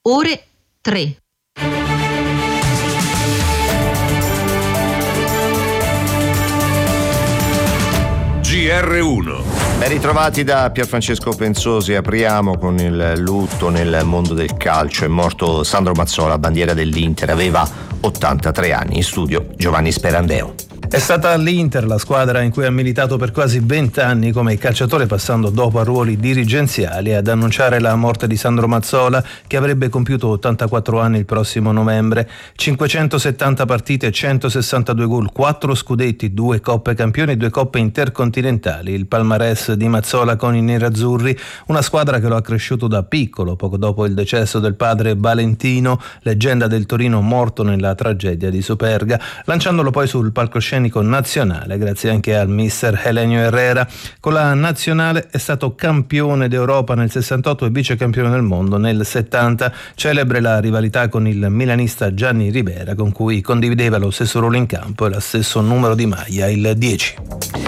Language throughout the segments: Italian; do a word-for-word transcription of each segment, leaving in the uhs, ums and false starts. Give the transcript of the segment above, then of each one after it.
ore tre. G R uno. Ben ritrovati da Pierfrancesco Pensosi. Apriamo con il lutto nel mondo del calcio. È morto Sandro Mazzola, bandiera dell'Inter, aveva ottantatré anni. In studio Giovanni Sperandeo. È stata l'Inter la squadra in cui ha militato per quasi vent'anni come calciatore, passando dopo a ruoli dirigenziali, ad annunciare la morte di Sandro Mazzola, che avrebbe compiuto ottantaquattro anni il prossimo novembre. cinquecentosettanta partite, centosessantadue gol, quattro scudetti, due coppe campioni e due coppe intercontinentali. Il palmarès di Mazzola con i nerazzurri, una squadra che lo ha cresciuto da piccolo, poco dopo il decesso del padre Valentino, leggenda del Torino morto nella tragedia di Superga, lanciandolo poi sul palcoscenico nazionale grazie anche al mister Helenio Herrera. Con la nazionale è stato campione d'Europa nel sessantotto e vicecampione del mondo nel settanta. Celebre la rivalità con il milanista Gianni Ribera, con cui condivideva lo stesso ruolo in campo e lo stesso numero di maglia, il dieci.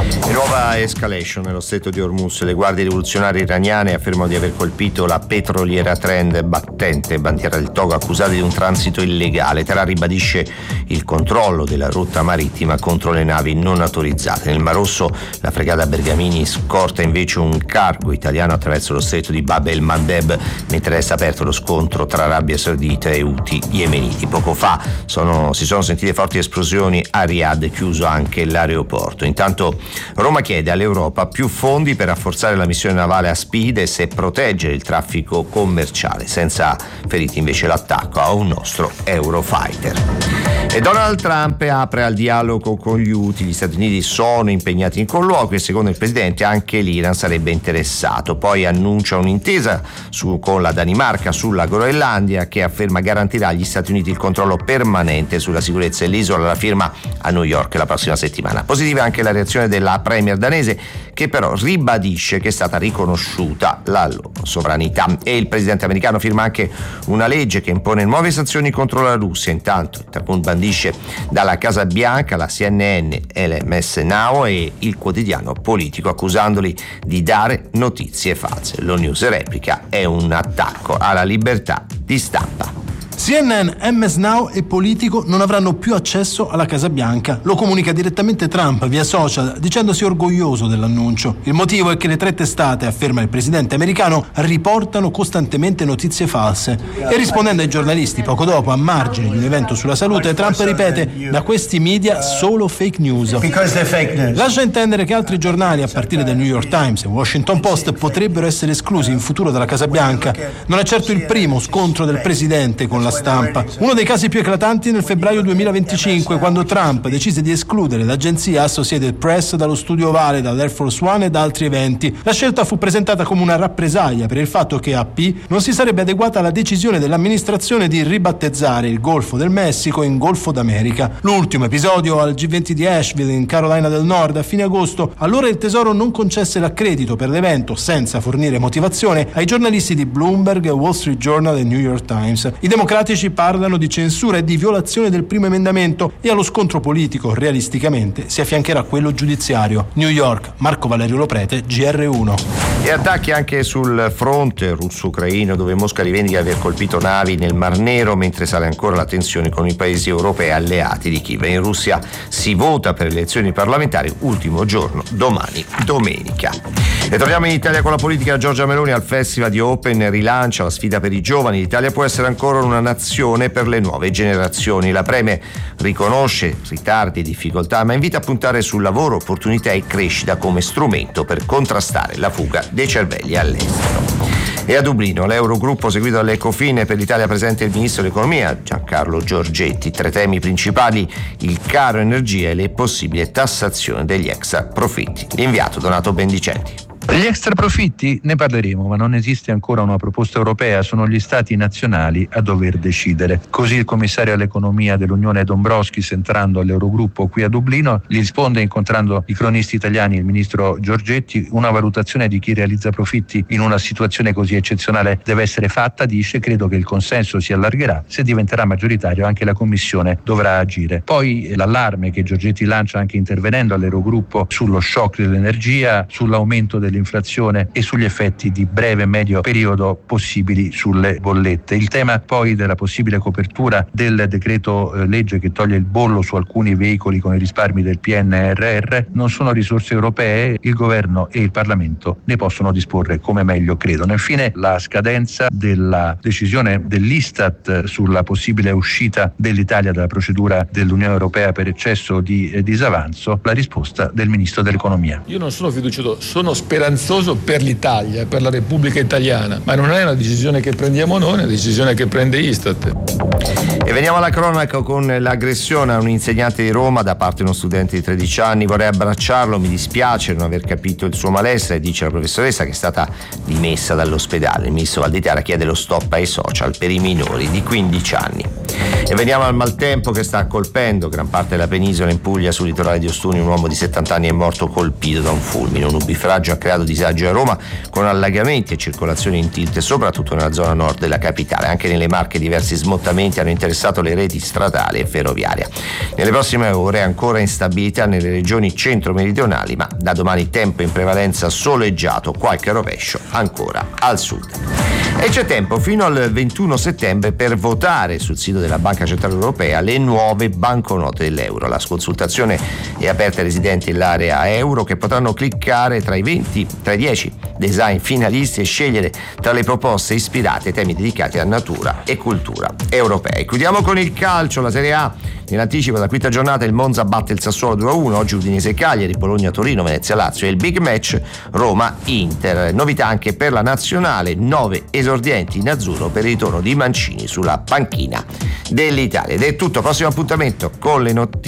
Nuova escalation nello stretto di Hormuz. Le guardie rivoluzionarie iraniane affermano di aver colpito la petroliera Trend, battente bandiera del Togo, accusata di un transito illegale. Teheran ribadisce il controllo della rotta marittima contro le navi non autorizzate. Nel Mar Rosso la fregata Bergamini scorta invece un cargo italiano attraverso lo stretto di Bab el Mandeb, mentre resta aperto lo scontro tra Arabia Saudita e Houthi yemeniti. Poco fa sono, si sono sentite forti esplosioni a Riyadh, chiuso anche l'aeroporto. Intanto Roma chiede all'Europa più fondi per rafforzare la missione navale Aspides e proteggere il traffico commerciale, senza feriti invece l'attacco a un nostro Eurofighter. E Donald Trump apre al dialogo con gli Houthi. Gli Stati Uniti sono impegnati in colloqui e secondo il presidente anche l'Iran sarebbe interessato. Poi annuncia un'intesa su, con la Danimarca sulla Groenlandia, che afferma garantirà agli Stati Uniti il controllo permanente sulla sicurezza dell'isola. La firma a New York la prossima settimana. Positiva anche la reazione della premier danese, che però ribadisce che è stata riconosciuta la loro sovranità. E il presidente americano firma anche una legge che impone nuove sanzioni contro la Russia. Intanto il Trump bandisce dalla Casa Bianca la C N N, L M S Now e il quotidiano politico, accusandoli di dare notizie false. Lo News replica: è un attacco alla libertà di stampa. C N N, M S Now e Politico non avranno più accesso alla Casa Bianca. Lo comunica direttamente Trump via social, dicendosi orgoglioso dell'annuncio. Il motivo è che le tre testate, afferma il presidente americano, riportano costantemente notizie false. E rispondendo ai giornalisti poco dopo, a margine di un evento sulla salute, Trump ripete: da questi media solo fake news. Lascia intendere che altri giornali, a partire dal New York Times e Washington Post, potrebbero essere esclusi in futuro dalla Casa Bianca. Non è certo il primo scontro del presidente con la stampa. Uno dei casi più eclatanti nel febbraio duemilaventicinque, quando Trump decise di escludere l'agenzia Associated Press dallo studio ovale, dall'Air Force One e da altri eventi. La scelta fu presentata come una rappresaglia per il fatto che A P non si sarebbe adeguata alla decisione dell'amministrazione di ribattezzare il Golfo del Messico in Golfo d'America. L'ultimo episodio al G venti di Asheville in Carolina del Nord a fine agosto, allora il Tesoro non concesse l'accredito per l'evento senza fornire motivazione ai giornalisti di Bloomberg, Wall Street Journal e New York Times. I democratici parlano di censura e di violazione del primo emendamento e allo scontro politico realisticamente si affiancherà quello giudiziario. New York, Marco Valerio Loprete, G R uno. E attacchi anche sul fronte russo-ucraino, dove Mosca rivendica di aver colpito navi nel Mar Nero, mentre sale ancora la tensione con i paesi europei alleati di Kiev. In Russia si vota per le elezioni parlamentari, ultimo giorno domani, domenica. E torniamo in Italia con la politica. Giorgia Meloni al Festival di Open rilancia la sfida per i giovani. L'Italia può essere ancora una nazione per le nuove generazioni. La Premier riconosce ritardi e difficoltà, ma invita a puntare sul lavoro, opportunità e crescita come strumento per contrastare la fuga dei cervelli all'estero. E a Dublino l'Eurogruppo seguito dall'Ecofin, per l'Italia presente il ministro dell'Economia Giancarlo Giorgetti. Tre temi principali: il caro energia e le possibili tassazioni degli extra profitti. L'inviato Donato Bendicenti. Gli extra profitti ne parleremo, ma non esiste ancora una proposta europea, sono gli stati nazionali a dover decidere. Così il commissario all'economia dell'Unione Dombrovskis, entrando all'Eurogruppo qui a Dublino, gli risponde incontrando i cronisti italiani, il ministro Giorgetti: una valutazione di chi realizza profitti in una situazione così eccezionale deve essere fatta, dice, credo che il consenso si allargherà, se diventerà maggioritario anche la Commissione dovrà agire. Poi l'allarme che Giorgetti lancia anche intervenendo all'Eurogruppo sullo shock dell'energia, sull'aumento delle dell'inflazione e sugli effetti di breve e medio periodo possibili sulle bollette. Il tema poi della possibile copertura del decreto eh, legge che toglie il bollo su alcuni veicoli con i risparmi del P N R R non sono risorse europee, il governo e il Parlamento ne possono disporre come meglio credono. Infine la scadenza della decisione dell'Istat sulla possibile uscita dell'Italia dalla procedura dell'Unione Europea per eccesso di eh, disavanzo, la risposta del Ministro dell'Economia. Io non sono fiducioso, sono speranzoso per l'Italia, per la Repubblica Italiana, ma non è una decisione che prendiamo noi, è una decisione che prende Istat. E veniamo alla cronaca con l'aggressione a un insegnante di Roma da parte di uno studente di tredici anni. Vorrei abbracciarlo, mi dispiace non aver capito il suo malessere, dice la professoressa che è stata dimessa dall'ospedale. Il ministro Valditara chiede lo stop ai social per i minori di quindici anni. E veniamo al maltempo che sta colpendo gran parte della penisola. In Puglia, sul litorale di Ostuni, un uomo di settanta anni è morto colpito da un fulmine. Un nubifragio ha creato disagi a Roma con allagamenti e circolazione in tilt, soprattutto nella zona nord della capitale. Anche nelle Marche diversi smottamenti hanno interessato le reti stradali e ferroviarie. Nelle prossime ore ancora instabilità nelle regioni centro-meridionali, ma da domani tempo in prevalenza soleggiato, qualche rovescio ancora al sud. E c'è tempo fino al ventuno settembre per votare sul sito della Banca Centrale Europea le nuove banconote dell'euro. La consultazione è aperta ai residenti dell'area euro che potranno cliccare tra i venti, tra i dieci design finalisti e scegliere tra le proposte ispirate ai temi dedicati a natura e cultura europei. Chiudiamo con il calcio, la Serie A. Nell'anticipo della quinta giornata il Monza batte il Sassuolo due a uno, oggi Udinese Cagliari, Bologna Torino, Venezia Lazio e il big match Roma Inter. Novità anche per la nazionale, nove esordienti in azzurro per il ritorno di Mancini sulla panchina dell'Italia. Ed è tutto, prossimo appuntamento con le notizie